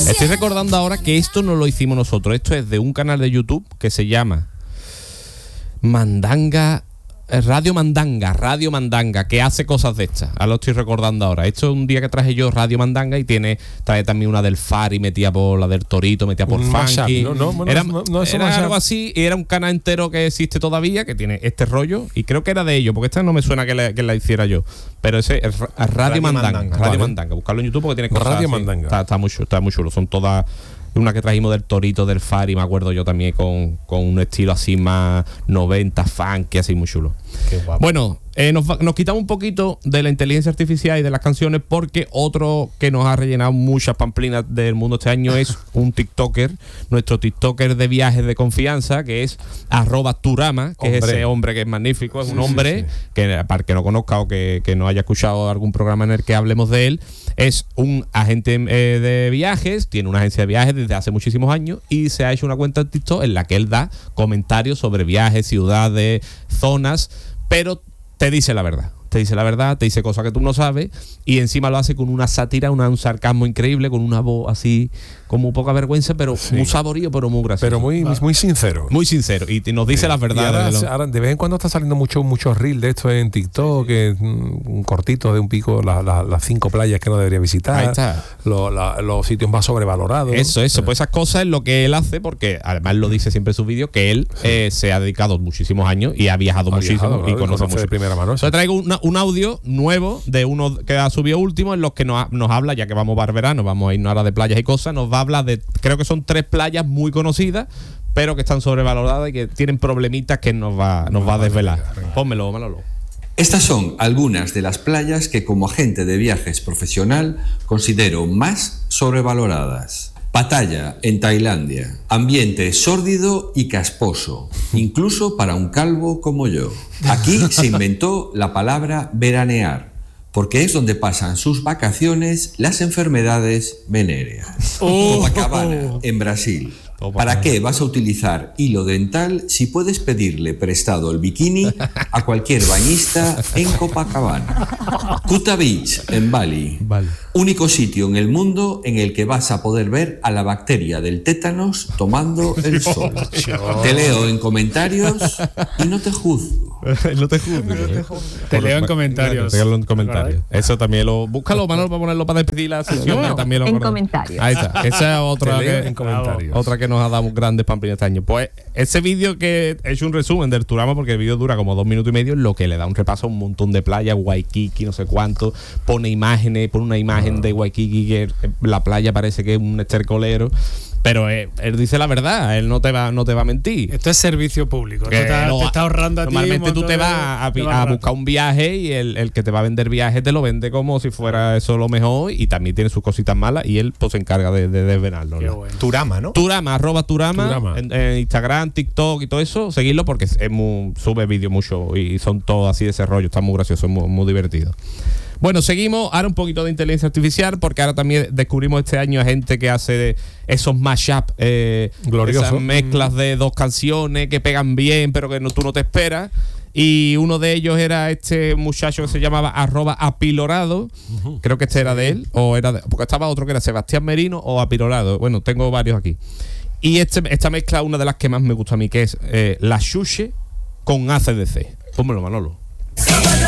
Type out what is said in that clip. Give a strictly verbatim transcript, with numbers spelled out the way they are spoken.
Estoy recordando ahora que esto no lo hicimos nosotros. Esto es de un canal de YouTube que se llama Mandanga, Radio Mandanga, Radio Mandanga, que hace cosas de estas. Ahora lo estoy recordando ahora. Esto es un día que traje yo Radio Mandanga y tiene trae también una del Fari, metía por la del Torito, metía por un Funky. No, no, no, era no, no, era algo así, y era un canal entero que existe todavía, que tiene este rollo, y creo que era de ellos, porque esta no me suena que la, que la hiciera yo. Pero ese es Radio, Radio Mandanga, Mandanga. Radio vale. Mandanga. Buscarlo en YouTube porque tiene cosas Radio así. Mandanga. Está, está, muy chulo, está muy chulo. Son todas. Una que trajimos del Torito, del Fari, me acuerdo yo también, con, con un estilo así más noventa, funky, así muy chulo. Qué guapo. Bueno, eh, nos, nos quitamos un poquito de la inteligencia artificial y de las canciones, porque otro que nos ha rellenado muchas pamplinas del mundo este año es un TikToker, nuestro TikToker de viajes de confianza, que es arroba Turama, que hombre. es ese hombre que es magnífico, es sí, un hombre sí, sí. que, para que no conozca o que, que no haya escuchado algún programa en el que hablemos de él, es un agente eh, de viajes, tiene una agencia de viajes desde hace muchísimos años y se ha hecho una cuenta de TikTok en la que él da comentarios sobre viajes, ciudades, zonas, pero te dice la verdad. Te dice la verdad, te dice cosas que tú no sabes, y encima lo hace con una sátira, una, un sarcasmo increíble, con una voz así, como poca vergüenza, pero sí. muy saborío, pero muy gracioso. Pero muy, muy sincero. Muy sincero, y nos dice sí. las verdades. Ahora, de, ahora, de vez en cuando está saliendo mucho, muchos reels de esto en TikTok, que un cortito de un pico, las la, la cinco playas que no debería visitar. Ahí está. Lo, la, los sitios más sobrevalorados. Eso, eso, pues esas cosas es lo que él hace, porque además lo dice siempre en sus vídeos, que él sí. eh, se ha dedicado muchísimos años y ha viajado ha muchísimo viajado, y conoce, conoce mucho. De primera mano. Entonces traigo una, un audio nuevo de uno que ha subido último, en los que nos, nos habla, ya que vamos para el verano, vamos a irnos ahora de playas y cosas, nos va a hablar de, creo que son tres playas muy conocidas, pero que están sobrevaloradas y que tienen problemitas que nos va, nos va a desvelar. Pónmelo, Manolo. Estas son algunas de las playas que como agente de viajes profesional considero más sobrevaloradas. Pattaya, en Tailandia. Ambiente sórdido y casposo, incluso para un calvo como yo. Aquí se inventó la palabra veranear, porque es donde pasan sus vacaciones las enfermedades venéreas. Oh. Copacabana, en Brasil. ¿Para qué vas a utilizar hilo dental si puedes pedirle prestado el bikini a cualquier bañista en Copacabana? Kuta Beach, en Bali. Vale. Único sitio en el mundo en el que vas a poder ver a la bacteria del tétanos tomando el sol. Te leo en comentarios y no te juzgo. no te juzgo. No te, juzgo. te leo en comentarios. Te leo en comentarios. Eso también lo... Búscalo, Manolo, para ponerlo para despedir la sesión. No, también lo en comentarios. Ahí está. Esa es otra que, en comentarios. Otra que nos ha dado grandes pamplinas este año. Pues ese vídeo que he hecho un resumen del Turama, porque el vídeo dura como dos minutos y medio, lo que le da un repaso a un montón de playas, Waikiki, no sé cuánto, pone imágenes, pone una imagen de Waikiki que la playa parece que es un estercolero. Pero eh, él dice la verdad, él no te va, no te va a mentir. Esto es servicio público. Que te, está, no, te está ahorrando a ti. Normalmente tú te vas a, a, a buscar un viaje y el, el que te va a vender viaje te lo vende como si fuera eso lo mejor, y también tiene sus cositas malas y él pues se encarga de, de desvelarlo. ¿No? Bueno. Turama, ¿no? Turama, arroba Turama, Turama. En, en Instagram, TikTok y todo eso, seguirlo porque es muy, sube vídeos mucho y son todos así de ese rollo, está muy gracioso, muy, muy divertido. Bueno, seguimos ahora un poquito de inteligencia artificial, porque ahora también descubrimos este año a gente que hace esos mashup, eh, esas mezclas de dos canciones que pegan bien, pero que no, tú no te esperas. Y uno de ellos era este muchacho que se llamaba arroba apilorado. Uh-huh. Creo que este era de él, o era de, porque estaba otro que era Sebastián Merino o apilorado. Bueno, tengo varios aquí. Y este, esta mezcla, una de las que más me gusta a mí, que es eh, la Xuxe con A C D C. Pónmelo, Manolo.